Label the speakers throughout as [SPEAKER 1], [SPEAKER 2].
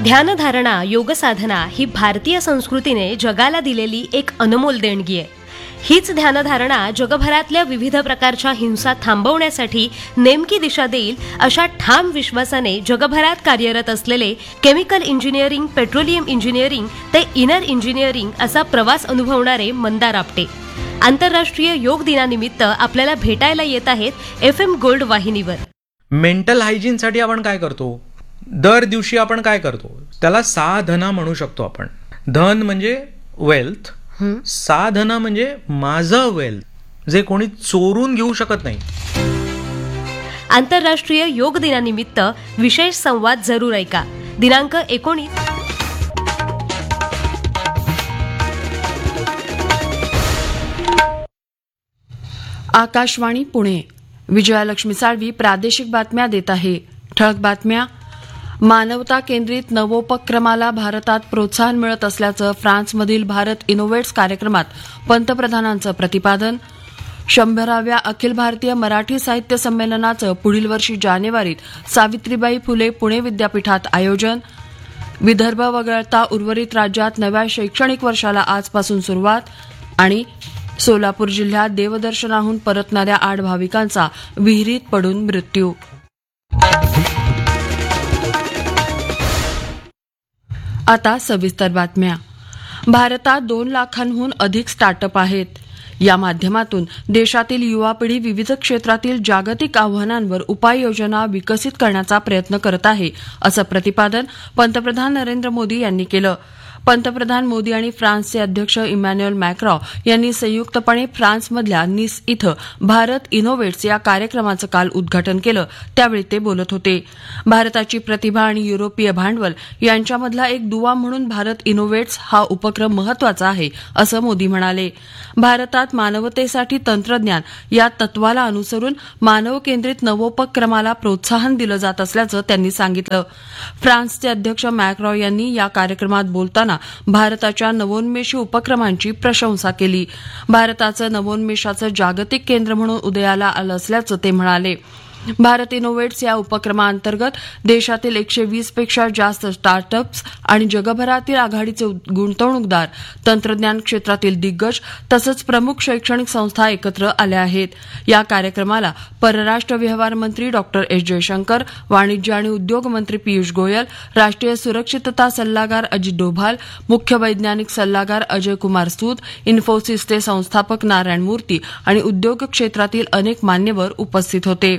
[SPEAKER 1] ध्यानधारणा, योगसाधना ही भारतीय संस्कृतीने जगाला दिलेली एक अनमोल देणगी आहे. हीच ध्यानधारणा जगभरातल्या विविध प्रकारच्या हिंसा थांबवण्यासाठी नेमकी दिशा देईल अशा ठाम विश्वासाने जगभरात कार्यरत असलेले केमिकल इंजिनिअरिंग, पेट्रोलियम इंजिनिअरिंग ते इनर इंजिनिअरिंग असा प्रवास अनुभवणारे मंदार आपटे आंतरराष्ट्रीय योग दिनानिमित्त आपल्याला भेटायला येत आहेत FM गोल्ड वाहिनीवर.
[SPEAKER 2] मेंटल हायजीनसाठी आपण काय करतो? दर दिवशी आपण काय करतो? त्याला साधना म्हणू शकतो आपण. धन म्हणजे वेल्थ, साधना म्हणजे माझं वेल्थ, जे कोणी चोरून घेऊ शकत नाही.
[SPEAKER 1] आंतरराष्ट्रीय योग दिनानिमित्त विशेष संवाद जरूर ऐका. दिनांक 19
[SPEAKER 3] आकाशवाणी पुणे. विजयालक्ष्मी साळवी प्रादेशिक बातम्या देत आहे. ठळक बातम्या. मानवता केंद्रित नवोपक्रमाला भारतात प्रोत्साहन मिळत असल्याचं फ्रान्समधील भारत इनोव्हेट्स कार्यक्रमात पंतप्रधानांचं प्रतिपादन. 100व्या अखिल भारतीय मराठी साहित्य संमेलनाचं पुढील वर्षी जानेवारीत सावित्रीबाई फुले पुणे विद्यापीठात आयोजन. विदर्भ वगळता उर्वरित राज्यात नव्या शैक्षणिक वर्षाला आजपासून सुरुवात. आणि सोलापूर जिल्ह्यात देवदर्शनाहून परतणाऱ्या 8 भाविकांचा विहिरीत पडून मृत्यू. आता सविस्तर बातम्या. भारतात 2 लाखांहून अधिक स्टार्टअप आहेत. या माध्यमातून देशातील युवा पिढी विविध क्षेत्रातील जागतिक आव्हानांवर उपाययोजना विकसित करण्याचा प्रयत्न करत आहे, असं प्रतिपादन पंतप्रधान नरेंद्र मोदी यांनी केलं. पंतप्रधान मोदी आणि फ्रान्सचे अध्यक्ष इमॅन्युएल मॅक्रॉ यांनी संयुक्तपणे फ्रान्समधल्या निस इथं भारत इनोव्हेट्स या कार्यक्रमाचं काल उद्घाटन केलं. त्यावेळी ते बोलत होते. भारताची प्रतिभा आणि युरोपीय भांडवल यांच्यामधला एक दुवा म्हणून भारत इनोव्हेट्स हा उपक्रम महत्वाचा आहे, असं मोदी म्हणाले. भारतात मानवतेसाठी तंत्रज्ञान या तत्वाला अनुसरून मानव केंद्रित नवोपक्रमाला प्रोत्साहन दिलं जात असल्याचं त्यांनी सांगितलं. फ्रान्सचे अध्यक्ष मॅक्रॉ यांनी या कार्यक्रमात बोलताना भारताच्या नवोन्मेषी उपक्रमांची प्रशंसा केली. भारताचं नवोन्मेषाचं जागतिक केंद्र म्हणून उदयाला आलं असल्याचं ते म्हणाले. भारत इनोव्हेट्स या उपक्रमाअंतर्गत देशातील 120 पेक्षा जास्त स्टार्टअप्स आणि जगभरातील आघाडीचे गुंतवणूकदार, तंत्रज्ञान क्षेत्रातील दिग्गज तसंच प्रमुख शैक्षणिक संस्था एकत्र आल्या आहेत. या कार्यक्रमाला परराष्ट्र व्यवहार मंत्री डॉक्टर एस जयशंकर, वाणिज्य आणि उद्योग मंत्री पियुष गोयल, राष्ट्रीय सुरक्षितता सल्लागार अजित डोभाल, मुख्य वैज्ञानिक सल्लागार अजय कुमार सूद, इन्फोसिसचे संस्थापक नारायण मूर्ती आणि उद्योग क्षेत्रातील अनेक मान्यवर उपस्थित होते.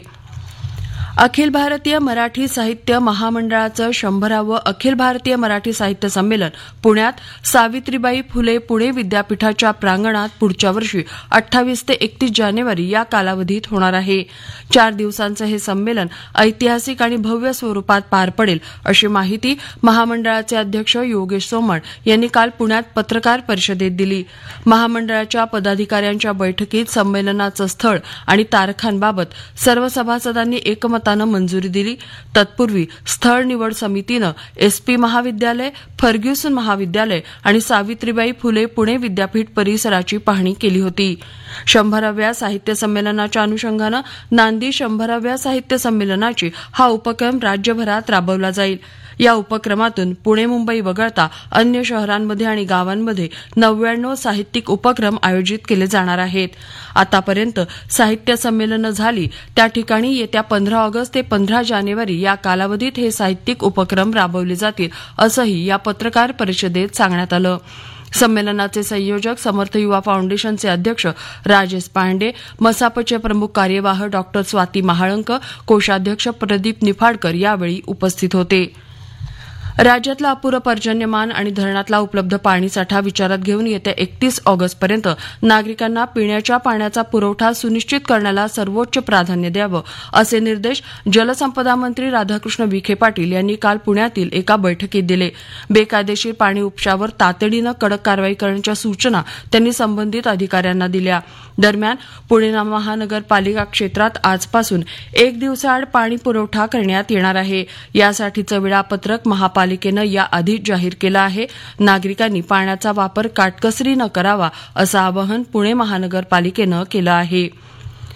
[SPEAKER 3] अखिल भारतीय मराठी साहित्य महामंडळाचं 100वं अखिल भारतीय मराठी साहित्य संमेलन पुण्यात सावित्रीबाई फुले पुणे विद्यापीठाच्या प्रांगणात पुढच्या वर्षी 28 ते 31 जानेवारी या कालावधीत होणार आहे. 4 दिवसांचं हे संमेलन ऐतिहासिक आणि भव्य स्वरूपात पार पडेल, अशी माहिती महामंडळाचे अध्यक्ष योगेश सोमण यांनी काल पुण्यात पत्रकार परिषदेत दिली. महामंडळाच्या पदाधिकाऱ्यांच्या बैठकीत संमेलनाचं स्थळ आणि तारखांबाबत सर्व सभासदांनी एकमतानं मंजुरी दिली. तत्पूर्वी स्थळ निवड समितीनं SP महाविद्यालय, फर्ग्युसन महाविद्यालय आणि सावित्रीबाई फुले पुणे विद्यापीठ परिसराची पाहणी केली होती. 100व्या साहित्य संमेलनाच्या अनुषंगानं नांदी 100व्या साहित्य संमेलनाची हा उपक्रम राज्यभरात राबवला जाईल. या उपक्रमातून पुणे, मुंबई वगळता अन्य शहरांमध्ये आणि गावांमध्ये 99 साहित्यिक उपक्रम आयोजित केले जाणार आहेत. आतापर्यंत साहित्य संमेलनं झाली त्या ठिकाणी येत्या 15 ऑगस्ट ते 15 जानेवारी या कालावधीत हे साहित्यिक उपक्रम राबवले जातील, असंही या पत्रकार परिषदेत सांगण्यात आलं. संमेलनाचे संयोजक समर्थ युवा फाउंडेशनचे अध्यक्ष राजेश पांडे, मसापचे प्रमुख कार्यवाह डॉक्टर स्वाती महाळंक, कोषाध्यक्ष प्रदीप निफाडकर यावेळी उपस्थित होते. राज्यातलं अपुरं पर्जन्यमान आणि धरणातला उपलब्ध पाणीसाठा विचारात घेऊन येत्या 31 ऑगस्टपर्यंत नागरिकांना पिण्याच्या पाण्याचा पुरवठा सुनिश्चित करण्याला सर्वोच्च प्राधान्य द्यावं, असे निर्देश जलसंपदा मंत्री राधाकृष्ण विखे पाटील यांनी काल पुण्यातील एका बैठकीत दिले. बेकायदेशीर पाणी उपशावर तातडीनं कडक कारवाई करण्याच्या सूचना त्यांनी संबंधित अधिकाऱ्यांना दिल्या. दरम्यान पुणे महानगरपालिका क्षेत्रात आजपासून 1 दिवसाआड पाणी पुरवठा करण्यात येणार आहे. यासाठीचं वेळापत्रक महापालिकेनं याआधीच जाहीर केलं आहे. नागरिकांनी पाण्याचा वापर काटकसरीनं करावा, असं आवाहन पुणे महानगरपालिकेनं केलं आहे.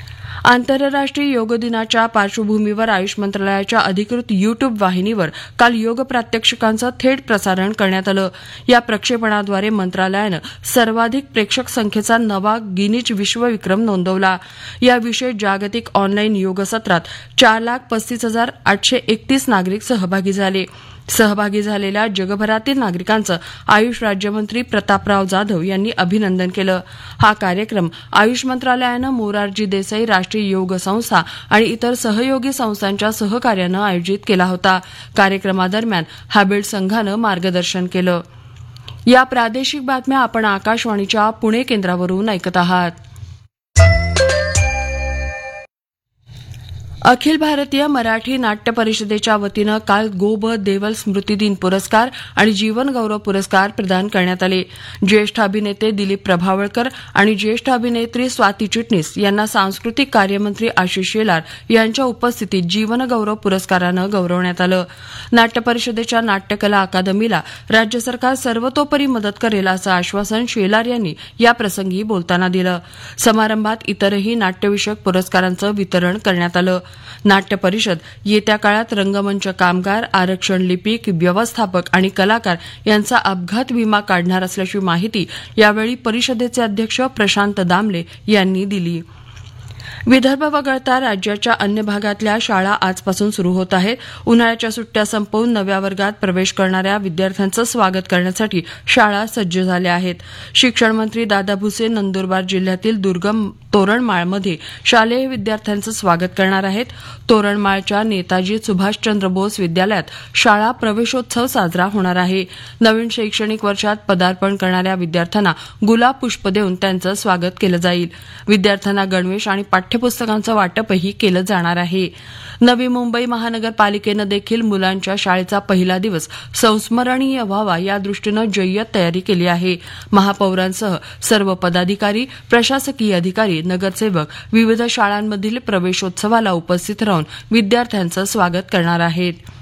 [SPEAKER 3] आंतरराष्ट्रीय योग दिनाच्या पार्श्वभूमीवर आयुष मंत्रालयाच्या अधिकृत युट्यूब वाहिनीवर काल योग प्रात्यक्षिकांचं थेट प्रसारण करण्यात आलं. या प्रक्षेपणाद्वारे मंत्रालयानं सर्वाधिक प्रेक्षक संख्येचा नवा गिनीज विश्वविक्रम नोंदवला. या विशेष जागतिक ऑनलाईन योग सत्रात 4,35,831 नागरिक सहभागी झाले. सहभागी झालेल्या जगभरातील नागरिकांचं आयुष राज्यमंत्री प्रतापराव जाधव यांनी अभिनंदन केलं. हा कार्यक्रम आयुष मंत्रालयानं मोरारजी देसाई राष्ट्रीय योग संस्था आणि इतर सहयोगी संस्थांच्या सहकार्यानं आयोजित केला होता. कार्यक्रमादरम्यान हॅबिल्ट संघानं मार्गदर्शन केलं. या प्रादेशिक बातम्या आपण आकाशवाणीच्या पुणे केंद्रावरून ऐकत आहात. अखिल भारतीय मराठी नाट्य परिषदेच्या वतीनं काल गो ब देवल स्मृती दिन पुरस्कार आणि जीवन गौरव पुरस्कार प्रदान करण्यात आले. ज्येष्ठ अभिनेते दिलीप प्रभावळकर आणि ज्येष्ठ अभिनेत्री स्वाती चिटणीस यांना सांस्कृतिक कार्यमंत्री आशिष शेलार यांच्या उपस्थितीत जीवन गौरव पुरस्कारानं गौरवण्यात आलं. नाट्य परिषदेच्या नाट्यकला अकादमीला राज्य सरकार सर्वतोपरी मदत करेल असं आश्वासन शेलार यांनी याप्रसंगी बोलताना दिलं. समारंभात इतरही नाट्यविषयक पुरस्कारांचं वितरण करण्यात आलं. नाट्य परिषद येत्या काळात रंगमंच कामगार, आरक्षण लिपिक, व्यवस्थापक आणि कलाकार यांचा अपघात विमा काढणार असल्याची माहिती यावेळी परिषदेचे अध्यक्ष प्रशांत दामले यांनी दिली. विदर्भ वगळता राज्याच्या अन्य भागातल्या शाळा आजपासून सुरू होत आहेत. उन्हाळ्याच्या सुट्ट्या संपवून नव्या वर्गात प्रवेश करणाऱ्या विद्यार्थ्यांचं स्वागत करण्यासाठी शाळा सज्ज झाल्या आहेत. शिक्षण मंत्री दादा भुसे नंदुरबार जिल्ह्यातील दुर्गम तोरणमाळमध्ये शालेय विद्यार्थ्यांचं स्वागत करणार आहेत. तोरणमाळच्या नेताजी सुभाषचंद्र बोस विद्यालयात शाळा प्रवेशोत्सव साजरा होणार आहे. नवीन शैक्षणिक वर्षात पदार्पण करणाऱ्या विद्यार्थ्यांना गुलाब पुष्प देऊन त्यांचं स्वागत केलं जाईल. विद्यार्थ्यांना गणवेश आणि पाठ्यपुस्तकांचं वाटपही केलं जाणार आहे. नवी मुंबई महानगरपालिकेनं देखील मुलांच्या शाळेचा पहिला दिवस संस्मरणीय व्हावा यादृष्टीनं जय्यत तयारी केली आहे. महापौरांसह सर्व पदाधिकारी, प्रशासकीय अधिकारी, नगरसेवक विविध शाळांमधील प्रवेशोत्सवाला उपस्थित राहून विद्यार्थ्यांचं स्वागत करणार आहेत.